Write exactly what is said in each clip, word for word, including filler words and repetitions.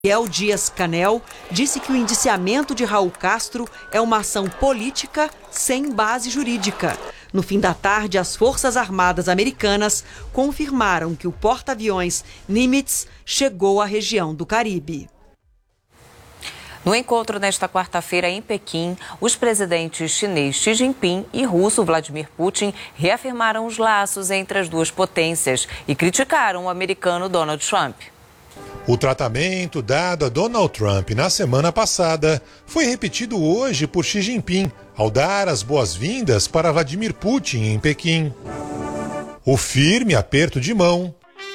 Miguel Dias-Canel disse que o indiciamento de Raul Castro é uma ação política sem base jurídica. No fim da tarde, as Forças Armadas Americanas confirmaram que o porta-aviões Nimitz chegou à região do Caribe. No encontro nesta quarta-feira em Pequim, os presidentes chinês Xi Jinping e russo Vladimir Putin reafirmaram os laços entre as duas potências e criticaram o americano Donald Trump. O tratamento dado a Donald Trump na semana passada foi repetido hoje por Xi Jinping ao dar as boas-vindas para Vladimir Putin em Pequim. O firme aperto de mão,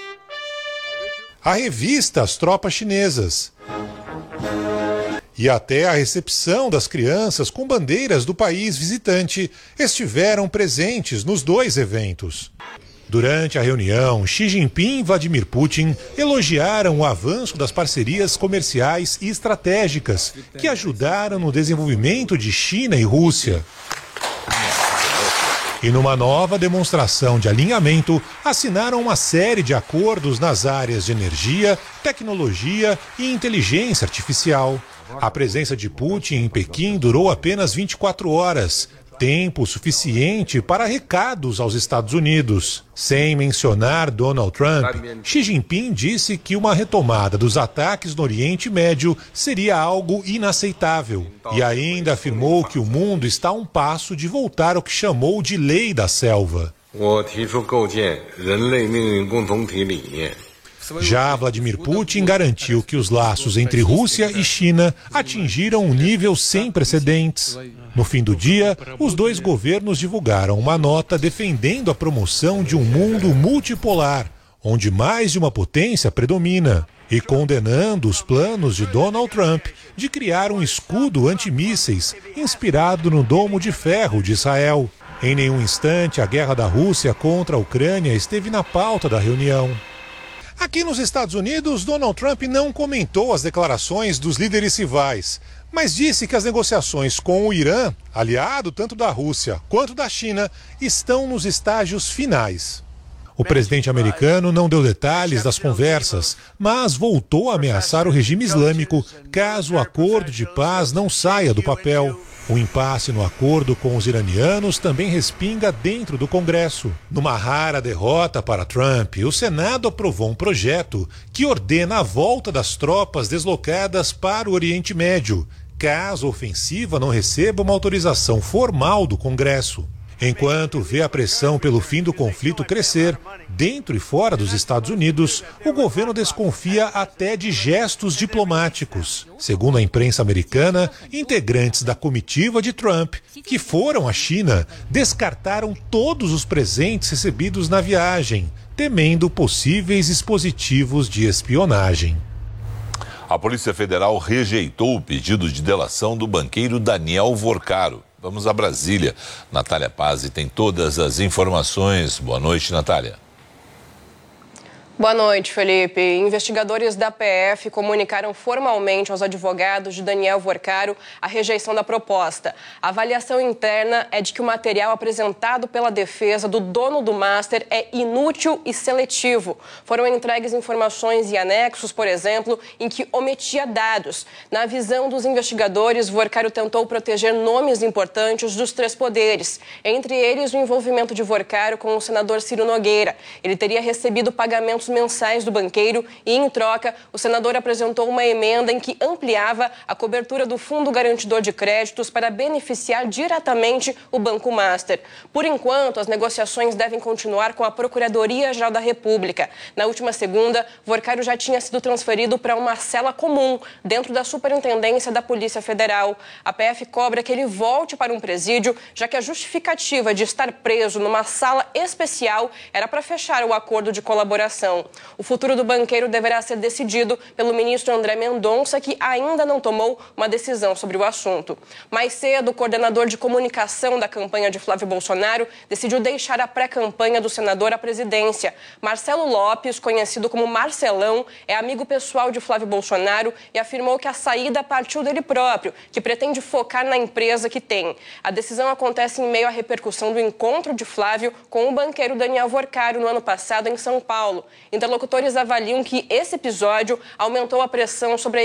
a revista às tropas chinesas e até a recepção das crianças com bandeiras do país visitante estiveram presentes nos dois eventos. Durante a reunião, Xi Jinping e Vladimir Putin elogiaram o avanço das parcerias comerciais e estratégicas que ajudaram no desenvolvimento de China e Rússia. E numa nova demonstração de alinhamento, assinaram uma série de acordos nas áreas de energia, tecnologia e inteligência artificial. A presença de Putin em Pequim durou apenas vinte e quatro horas. Tempo suficiente para recados aos Estados Unidos. Sem mencionar Donald Trump, Xi Jinping disse que uma retomada dos ataques no Oriente Médio seria algo inaceitável. E ainda afirmou que o mundo está a um passo de voltar ao que chamou de lei da selva. Já Vladimir Putin garantiu que os laços entre Rússia e China atingiram um nível sem precedentes. No fim do dia, os dois governos divulgaram uma nota defendendo a promoção de um mundo multipolar, onde mais de uma potência predomina, e condenando os planos de Donald Trump de criar um escudo antimísseis inspirado no Domo de Ferro de Israel. Em nenhum instante, a guerra da Rússia contra a Ucrânia esteve na pauta da reunião. Aqui nos Estados Unidos, Donald Trump não comentou as declarações dos líderes rivais, mas disse que as negociações com o Irã, aliado tanto da Rússia quanto da China, estão nos estágios finais. O presidente americano não deu detalhes das conversas, mas voltou a ameaçar o regime islâmico caso o acordo de paz não saia do papel. O impasse no acordo com os iranianos também respinga dentro do Congresso. Numa rara derrota para Trump, o Senado aprovou um projeto que ordena a volta das tropas deslocadas para o Oriente Médio, caso a ofensiva não receba uma autorização formal do Congresso. Enquanto vê a pressão pelo fim do conflito crescer, dentro e fora dos Estados Unidos, o governo desconfia até de gestos diplomáticos. Segundo a imprensa americana, integrantes da comitiva de Trump, que foram à China, descartaram todos os presentes recebidos na viagem, temendo possíveis dispositivos de espionagem. A Polícia Federal rejeitou o pedido de delação do banqueiro Daniel Vorcaro. Vamos a Brasília. Natália Pazzi tem todas as informações. Boa noite, Natália. Boa noite, Felipe. Investigadores da P F comunicaram formalmente aos advogados de Daniel Vorcaro a rejeição da proposta. A avaliação interna é de que o material apresentado pela defesa do dono do Master é inútil e seletivo. Foram entregues informações e anexos, por exemplo, em que omitia dados. Na visão dos investigadores, Vorcaro tentou proteger nomes importantes dos três poderes, entre eles o envolvimento de Vorcaro com o senador Ciro Nogueira. Ele teria recebido pagamentos mensais do banqueiro e, em troca, o senador apresentou uma emenda em que ampliava a cobertura do Fundo Garantidor de Créditos para beneficiar diretamente o Banco Master. Por enquanto, as negociações devem continuar com a Procuradoria-Geral da República. Na última segunda, Vorcaro já tinha sido transferido para uma cela comum dentro da Superintendência da Polícia Federal. A P F cobra que ele volte para um presídio, já que a justificativa de estar preso numa sala especial era para fechar o acordo de colaboração. O futuro do banqueiro deverá ser decidido pelo ministro André Mendonça, que ainda não tomou uma decisão sobre o assunto. Mais cedo, o coordenador de comunicação da campanha de Flávio Bolsonaro decidiu deixar a pré-campanha do senador à presidência. Marcelo Lopes, conhecido como Marcelão, é amigo pessoal de Flávio Bolsonaro e afirmou que a saída partiu dele próprio, que pretende focar na empresa que tem. A decisão acontece em meio à repercussão do encontro de Flávio com o banqueiro Daniel Vorcaro no ano passado em São Paulo. Interlocutores avaliam que esse episódio aumentou a pressão sobre a